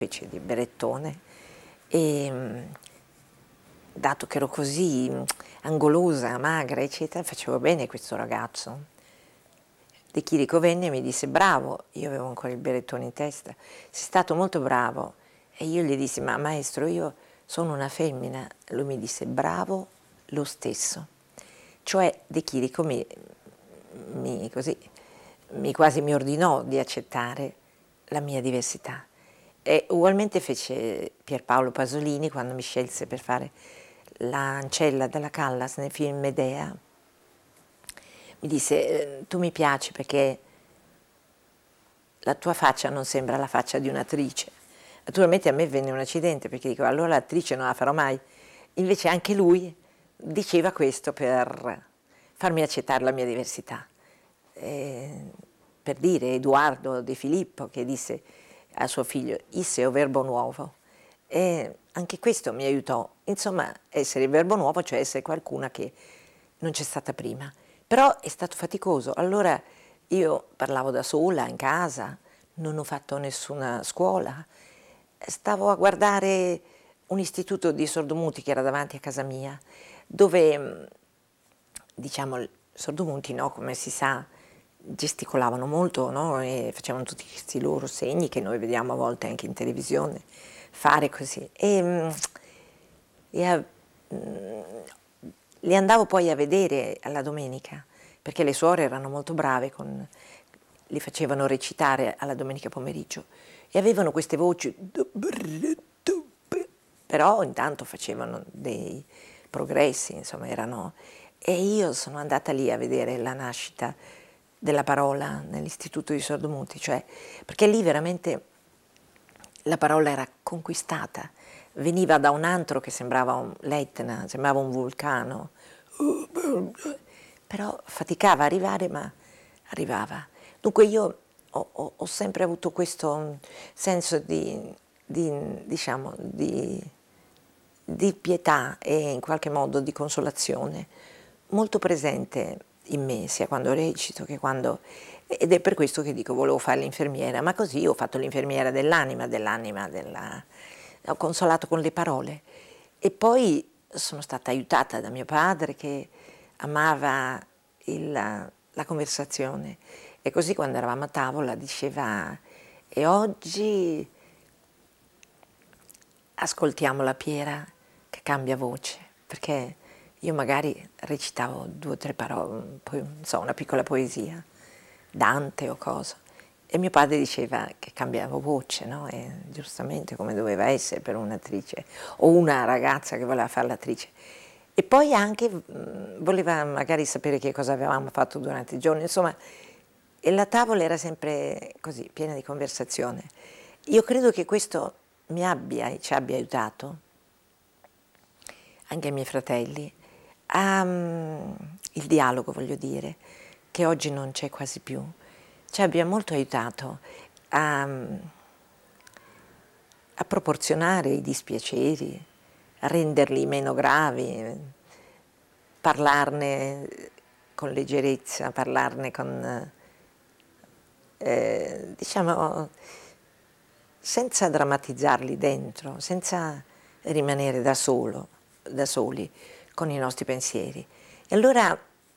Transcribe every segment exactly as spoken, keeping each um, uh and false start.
specie di berettone e dato che ero così angolosa, magra, eccetera, facevo bene questo ragazzo. De Chirico venne e mi disse: bravo, io avevo ancora il berettone in testa, sei stato molto bravo. E io gli dissi: ma maestro, io sono una femmina. Lui mi disse: bravo lo stesso. Cioè De Chirico mi, mi, così, mi quasi mi ordinò di accettare la mia diversità. E ugualmente fece Pierpaolo Pasolini quando mi scelse per fare l'Ancella della Callas nel film Medea. Mi disse: tu mi piaci perché la tua faccia non sembra la faccia di un'attrice. Naturalmente a me venne un accidente perché dico: allora l'attrice non la farò mai. Invece anche lui diceva questo per farmi accettare la mia diversità. E per dire, Edoardo De Filippo che disse a suo figlio: isse o verbo nuovo. E anche questo mi aiutò, insomma, essere il verbo nuovo, cioè essere qualcuna che non c'è stata prima. Però è stato faticoso. Allora io parlavo da sola in casa, non ho fatto nessuna scuola, stavo a guardare un istituto di sordomuti che era davanti a casa mia, dove, diciamo, sordomuti, no, come si sa, gesticolavano molto, no, e facevano tutti questi loro segni che noi vediamo a volte anche in televisione fare così. E, e li andavo poi a vedere alla domenica, perché le suore erano molto brave, con, li facevano recitare alla domenica pomeriggio e avevano queste voci, però intanto facevano dei progressi, insomma, erano... E io sono andata lì a vedere la nascita della parola nell'istituto di sordomuti, cioè, perché lì veramente la parola era conquistata, veniva da un antro che sembrava un l'Etna, sembrava un vulcano, però faticava a arrivare, ma arrivava. Dunque io ho, ho, ho sempre avuto questo senso di, di diciamo, di, di pietà e in qualche modo di consolazione molto presente in me, sia quando recito che quando... Ed è per questo che dico, volevo fare l'infermiera, ma così ho fatto l'infermiera dell'anima, dell'anima, della... ho consolato con le parole. E poi sono stata aiutata da mio padre che amava il, la conversazione. E così quando eravamo a tavola diceva: e oggi ascoltiamo la Piera che cambia voce, perché io magari recitavo due o tre parole, poi, non so, una piccola poesia, Dante o cosa, e mio padre diceva che cambiavo voce, no? E giustamente come doveva essere per un'attrice o una ragazza che voleva fare l'attrice. E poi anche mh, voleva magari sapere che cosa avevamo fatto durante il giorno, insomma, e la tavola era sempre così, piena di conversazione. Io credo che questo mi abbia e ci abbia aiutato, anche ai miei fratelli, a, um, il dialogo, voglio dire, che oggi non c'è quasi più. Ci abbia molto aiutato a, a proporzionare i dispiaceri, a renderli meno gravi, parlarne con leggerezza, parlarne con, eh, diciamo, senza drammatizzarli dentro, senza rimanere da solo, da soli con i nostri pensieri. E allora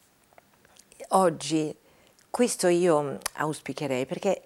oggi questo io auspicherei, perché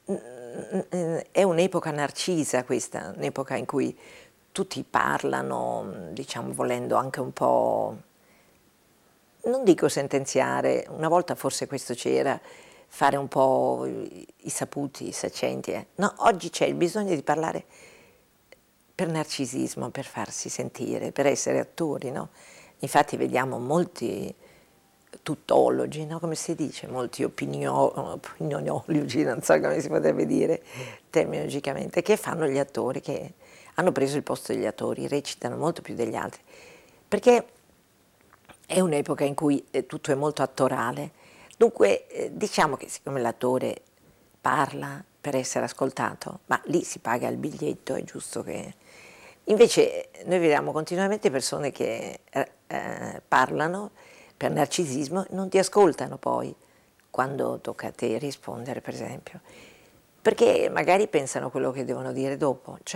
è un'epoca narcisa questa, un'epoca in cui tutti parlano, diciamo, volendo anche un po', non dico sentenziare, una volta forse questo c'era, fare un po' i saputi, i saccenti. Eh. No, oggi c'è il bisogno di parlare per narcisismo, per farsi sentire, per essere attori, no? Infatti vediamo molti tuttologi, no? Come si dice? Molti opinioniologi, non so come si potrebbe dire terminologicamente, che fanno gli attori, che hanno preso il posto degli attori, recitano molto più degli altri. Perché è un'epoca in cui tutto è molto attorale. Dunque, eh, diciamo che siccome l'attore parla per essere ascoltato, ma lì si paga il biglietto, è giusto che... Invece noi vediamo continuamente persone che eh, eh, parlano per narcisismo, non ti ascoltano poi quando tocca a te rispondere, per esempio. perché magari pensano quello che devono dire dopo.